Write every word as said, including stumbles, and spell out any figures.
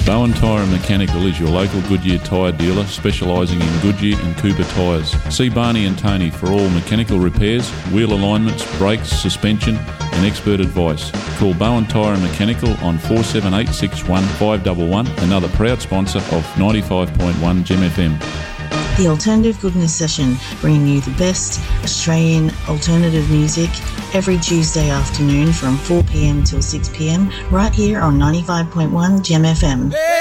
Bowen Tyre and Mechanical is your local Goodyear tyre dealer specialising in Goodyear and Cooper tyres. See Barney and Tony for all mechanical repairs, wheel alignments, brakes, suspension and expert advice. Call Bowen Tyre and Mechanical on four seven eight, six one five one one, another proud sponsor of ninety-five point one Gem F M. The Alternative Goodness Session, bringing you the best Australian alternative music every Tuesday afternoon from four p.m. till six p.m. right here on ninety-five point one Gem F M.